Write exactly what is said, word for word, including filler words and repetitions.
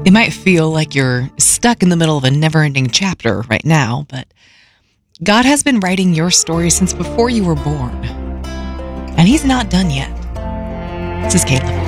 It might feel like you're stuck in the middle of a never-ending chapter right now, but God has been writing your story since before you were born. And He's not done yet. This is Caleb.